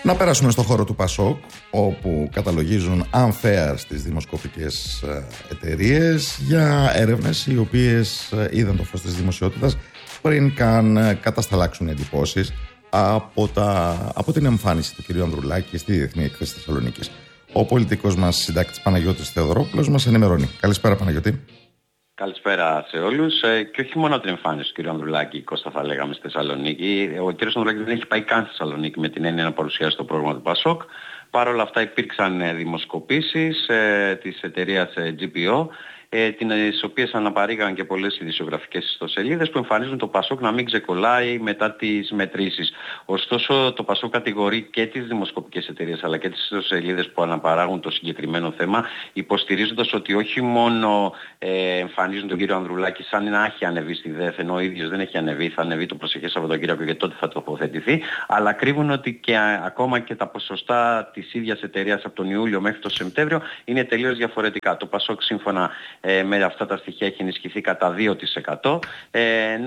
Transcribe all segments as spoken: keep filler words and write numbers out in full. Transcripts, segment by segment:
Να περάσουμε στο χώρο του Πασόκ, όπου καταλογίζουν unfair στις δημοσκοπικές εταιρείες για έρευνες οι οποίες είδαν το φως της δημοσιότητας πριν καν κατασταλάξουν εντυπώσεις από, τα, από την εμφάνιση του κ. Ανδρουλάκη στη Διεθνή Έκθεση Θεσσαλονίκης. Ο πολιτικός μας συντάκτης Παναγιώτης Θεοδωρόπουλος μας ενημερώνει. Καλησπέρα, Παναγιώτη. Καλησπέρα σε όλους. Ε, και όχι μόνο την εμφάνιση του κ. Ανδρουλάκη, Κώστα, θα λέγαμε, στη Θεσσαλονίκη. Ο κ. Ανδρουλάκη δεν έχει πάει καν στη Θεσσαλονίκη με την έννοια να παρουσιάσει το πρόγραμμα του Πασόκ. Παρ' όλα αυτά υπήρξαν ε, δημοσκοπήσεις ε, της εταιρείας ε, τζι πι ο, ε, τις οποίες αναπαρήγαν και πολλές ειδησιογραφικές ιστοσελίδες που εμφανίζουν το Πασόκ να μην ξεκολλάει μετά τις μετρήσεις. Ωστόσο, το Πασόκ κατηγορεί και τις δημοσκοπικές εταιρείες αλλά και τις ιστοσελίδες που αναπαράγουν το συγκεκριμένο θέμα, υποστηρίζοντας ότι όχι μόνο ε, εμφανίζουν τον κύριο Ανδρουλάκη σαν να έχει ανεβεί στη ΔΕΘ, ενώ ο ίδιος δεν έχει ανεβεί, θα ανεβεί το προσεχές Σαββατοκύριακο και τότε θα τοποθετηθεί, αλλά κρύβουν ότι και α, ακόμα και τα ποσοστά της ίδιας εταιρείας από τον Ιούλιο μέχρι τον Σεπτέμβριο είναι τελείως διαφορετικά. Το Πασόκ σύμφωνα ε, με αυτά τα στοιχεία έχει ενισχυθεί κατά δύο τοις εκατό, ε,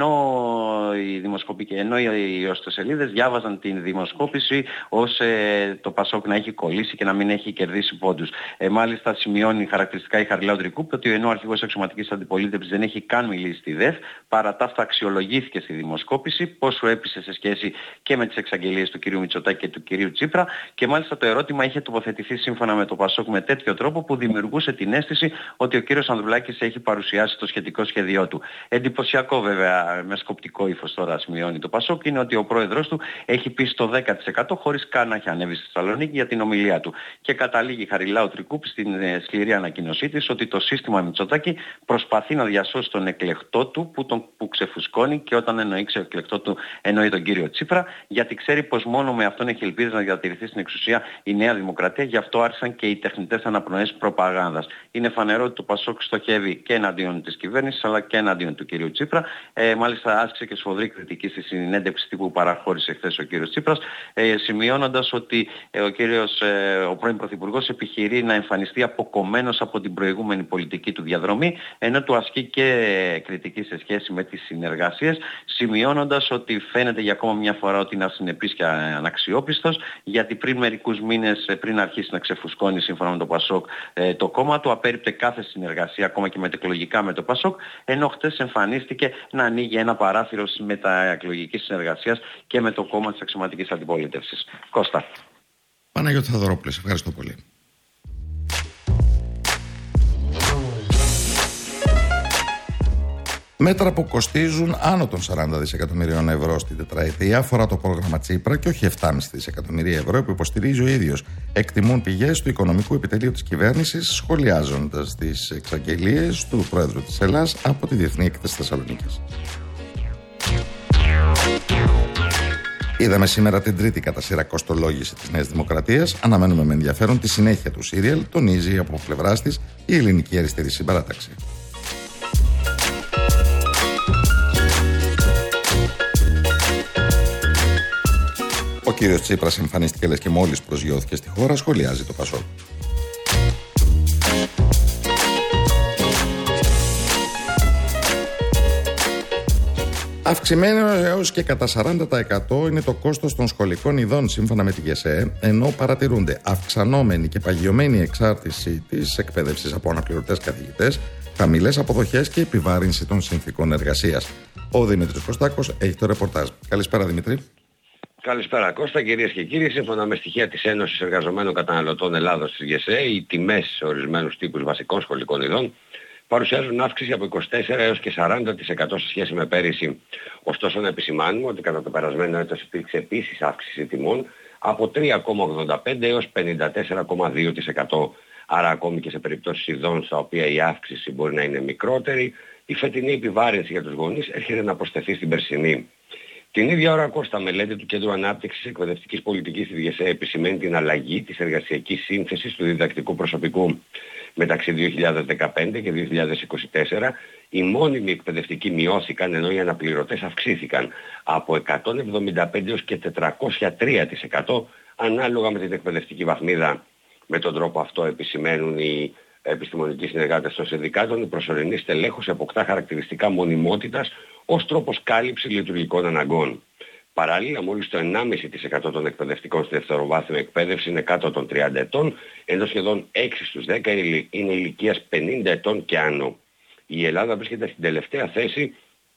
ενώ οι δημοσκοπικές, ενώ οι ιστοσελίδες διάβαζαν την δημοσκόπηση ως ε, το Πασόκ να έχει κολλήσει και να μην έχει κερδίσει πόντους. Ε, μάλιστα σημειώνει χαρακτηριστικά η Χαριλάου Τρικούπη ότι ενώ ο αρχηγός αξιωματικής αντιπολίτευσης δεν έχει καν μιλήσει στη ΔΕΘ, παρά τα αυτά αξιολογήθηκε στη δημοσκόπηση, πόσο έπεισε σε σχέση και με τις εξαγγελίες του κ. Μητσοτάκη και του κ. Τσίπρα, και μάλιστα το ερώτημα είχε τοποθετηθεί σύμφωνα με το Πασόκ με τέτοιο τρόπο που δημιουργούσε την αίσθηση ότι ο κ. Ανδρουλάκης έχει παρουσιάσει το σχετικό σχέδιό του. Εντυπωσιακό βέβαια, με σκοπτικό ύφος τώρα σημειώνει το Πασόκ, είναι ότι ο πρόεδρος του έχει πει στο δέκα τοις εκατό χωρίς καν να έχει ανέβει στη Θεσσαλονίκη για την ομιλία του. Και καταλήγει η Χαριλάου Τρικούπη στην ε, σκληρή ανακοίνωσή της ότι το σύστημα Μητσοτάκη προσπαθεί να διασώσει τον εκλεκτό του που, τον, που ξεφουσκώνει, και όταν εννοεί εκλεκτό του εννοεί τον κύριο Τσίπρα, γιατί ξέρει πως μόνο με αυτόν έχει ελπίδες να διατηρηθεί στην εξουσία η Νέα Δημοκρατία, γι' αυτό άρχισαν και οι τεχνητές αναπνοές προπαγάνδας. Είναι φανερό ότι το Πασόκ στοχεύει και εναντίον της κυβέρνησης αλλά και εναντίον του κυρίου Τσίπρα. Ε, μάλιστα άσκησε και σφοδρή κριτική στη συνέντευξη που παραχώρησε χθες ο κύριος Τσίπρας, ε, σημειώνοντας ότι ε, ο, κύριος, ε, ο πρώην Πρωθυπουργός επιχειρεί να εμφανιστεί αποκομμένος από την προηγούμενη πολιτική του διαδρομή, ενώ του ασκεί και κριτική σε σχέση με τις συνεργασίες, σημειώνοντας ότι φαίνεται για ακόμα μια φορά ότι είναι ασυνεπής και αναξιόπιστος, γιατί πριν μερικούς μήνες, πριν αρχίσει να ξεφουσκώνει σύμφωνα με το Πασόκ ε, το κόμμα του, απέρριπτε κάθε συνεργασία ακόμα και μετεκλογικά με το Πασόκ, ενώ χτες εμφανίστηκε να ανοίγει ένα παράθυρο μεταεκλογικής συνεργασίας και με το κόμμα της αξιωματικής αντιπολίτευσης. Κώστα. Παναγιώτη Θεοδωρόπουλε, ευχαριστώ πολύ. Μέτρα που κοστίζουν άνω των σαράντα δισεκατομμυρίων ευρώ στην τετραετία αφορά το πρόγραμμα Τσίπρα και όχι επτά κόμμα πέντε δισεκατομμύρια ευρώ που υποστηρίζει ο ίδιος. Εκτιμούν πηγές του Οικονομικού Επιτελείου της Κυβέρνησης, σχολιάζοντας τις εξαγγελίες του Πρόεδρου της Ελλάδας από τη Διεθνή Έκθεση Θεσσαλονίκης. Είδαμε σήμερα την τρίτη κατά σειρά κοστολόγηση της Νέας Δημοκρατίας. Αναμένουμε με ενδιαφέρον τη συνέχεια του σύριαλ, τονίζει από πλευράς της η Ελληνική Αριστερή Συμπαράταξη. Ο κύριος Τσίπρας εμφανίστηκε λες και μόλις προσγειώθηκε στη χώρα, σχολιάζει το Πασόκ. Αυξημένο έως και κατά σαράντα τοις εκατό είναι το κόστος των σχολικών ειδών σύμφωνα με τη ΓΕΣΕ, ενώ παρατηρούνται αυξανόμενη και παγιωμένη εξάρτηση της εκπαίδευσης από αναπληρωτές καθηγητές, χαμηλές αποδοχές και επιβάρυνση των συνθήκων εργασίας. Ο Δημήτρης Κωστάκος έχει το ρεπορτάζ. Καλησπέρα, Δημήτρη. Καλησπέρα Κώστα, κυρίες και κύριοι. Σύμφωνα με στοιχεία της Ένωσης Εργαζομένων Καταναλωτών Ελλάδος της ΓΕΣΕ, οι τιμές σε ορισμένους τύπους βασικών σχολικών ειδών παρουσιάζουν αύξηση από είκοσι τέσσερα έως και σαράντα τοις εκατό σε σχέση με πέρυσι. Ωστόσο να επισημάνουμε ότι κατά το περασμένο έτος υπήρξε επίσης αύξηση τιμών από τρία κόμμα ογδόντα πέντε έως πενήντα τέσσερα κόμμα δύο τοις εκατό. Άρα ακόμη και σε περιπτώσεις ειδών στα οποία η αύξηση μπορεί να είναι μικρότερη, η φετινή επιβάρυνση για τους γονείς έρχεται να προσθεθεί στην περσινή. Την ίδια ώρα, Κώστα, μελέτη του Κέντρου Ανάπτυξης Εκπαιδευτικής Πολιτικής της ΓΕΣΕ επισημαίνει την αλλαγή της εργασιακής σύνθεσης του διδακτικού προσωπικού. Μεταξύ δύο χιλιάδες δεκαπέντε και δύο χιλιάδες είκοσι τέσσερα οι μόνιμοι εκπαιδευτικοί μειώθηκαν, ενώ οι αναπληρωτές αυξήθηκαν από εκατόν εβδομήντα πέντε έως και τετρακόσια τρία τοις εκατό ανάλογα με την εκπαιδευτική βαθμίδα. Με τον τρόπο αυτό, επισημαίνουν οι επιστημονικοί συνεργάτες των συνδικάτων, η προσωρινή στελέχωση αποκτά χαρακτηριστικά μονιμότητας ως τρόπος κάλυψης λειτουργικών αναγκών. Παράλληλα, μόλις το ενάμιση τοις εκατό των εκπαιδευτικών στη δευτεροβάθμια εκπαίδευση είναι κάτω των τριάντα ετών, ενώ σχεδόν έξι στους δέκα είναι ηλικίας πενήντα ετών και άνω. Η Ελλάδα βρίσκεται στην τελευταία θέση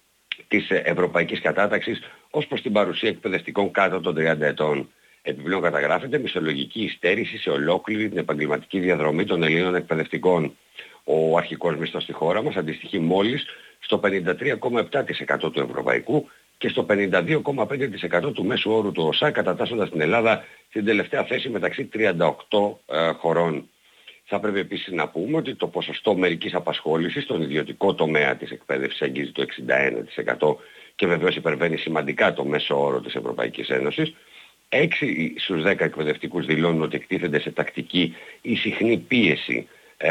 της ευρωπαϊκής κατάταξης ως προς την παρουσία εκπαιδευτικών κάτω των τριάντα ετών. Επιπλέον καταγράφεται μισθολογική υστέρηση σε ολόκληρη την επαγγελματική διαδρομή των Ελλήνων εκπαιδευτικών. Ο αρχικός μισθός στη χώρα μας αντιστοιχεί μόλις στο πενήντα τρία κόμμα επτά τοις εκατό του ευρωπαϊκού και στο πενήντα δύο κόμμα πέντε τοις εκατό του μέσου όρου του ΟΣΑ, κατατάσσοντας την Ελλάδα στην τελευταία θέση μεταξύ τριάντα οκτώ ε, χωρών. Θα πρέπει επίσης να πούμε ότι το ποσοστό μερικής απασχόλησης στον ιδιωτικό τομέα της εκπαίδευσης αγγίζει το εξήντα ένα τοις εκατό και βεβαίως υπερβαίνει σημαντικά το μέσο όρο της Ευρωπαϊκής Ένωσης. έξι στους δέκα εκπαιδευτικούς δηλώνουν ότι εκτίθενται σε τακτική ή συχνή πίεση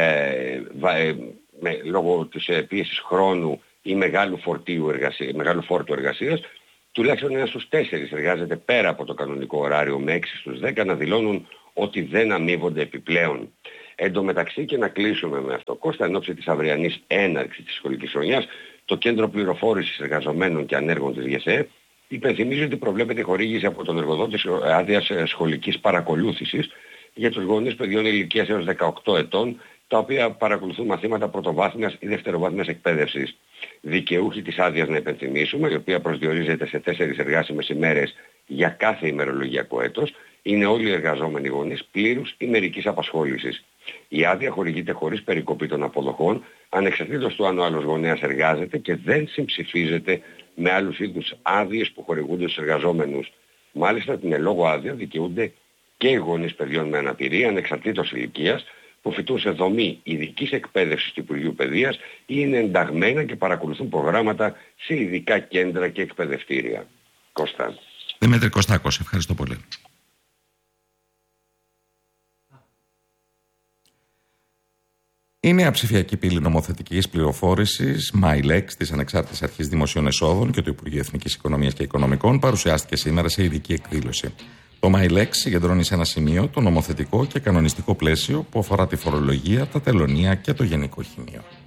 ε, ε, με, λόγω της ε, πίεσης χρόνου ή μεγάλου, φορτίου εργασία, μεγάλου φόρτου εργασίας. Τουλάχιστον ένα στους τέσσερις εργάζεται πέρα από το κανονικό ωράριο, με έξι στους δέκα να δηλώνουν ότι δεν αμείβονται επιπλέον. Εν τω μεταξύ, και να κλείσουμε με αυτό, Κώστα, εν ώψη της αυριανής έναρξης της σχολικής χρονιάς, το Κέντρο Πληροφόρησης Εργαζομένων και Ανέργων της ΓΕΣΕ υπενθυμίζει ότι προβλέπεται χορήγηση από τον εργοδότη άδειας σχολικής παρακολούθησης για τους γονείς παιδιών ηλικίας έως δεκαοκτώ ετών, τα οποία παρακολουθούν μαθήματα πρωτοβάθμιας ή δευτεροβάθμιας εκπαίδευσης. Δικαιούχοι της άδειας, να υπενθυμίσουμε, η οποία προσδιορίζεται σε τέσσερις εργάσιμες ημέρες για κάθε ημερολογιακό έτος, είναι όλοι οι εργαζόμενοι γονείς πλήρους ή μερικής απασχόλησης. Η άδεια χορηγείται χωρίς περικοπή των αποδοχών, ανεξαρτήτως του αν ο άλλος γονέας εργάζεται, και δεν συμψηφίζεται με άλλους είδους άδειες που χορηγούνται στους εργαζόμενους. Μάλιστα, την ελόγω άδεια δικαιούνται και οι γονείς παιδιών με αναπηρία, ανεξαρτήτως ηλικίας, που φοιτούν σε δομή ειδικής εκπαίδευσης του Υπουργείου Παιδείας ή είναι ενταγμένα και παρακολουθούν προγράμματα σε ειδικά κέντρα και εκπαιδευτήρια. Κώστα. Δημήτρη Κωστάκο, ευχαριστώ πολύ. Η νέα ψηφιακή πύλη νομοθετικής πληροφόρησης MyLex της Ανεξάρτητης Αρχής Δημοσίων Εσόδων και του Υπουργείου Εθνικής Οικονομίας και Οικονομικών παρουσιάστηκε σήμερα σε ειδική εκδήλωση. Το MyLex συγκεντρώνει σε ένα σημείο το νομοθετικό και κανονιστικό πλαίσιο που αφορά τη φορολογία, τα τελωνεία και το γενικό χημείο.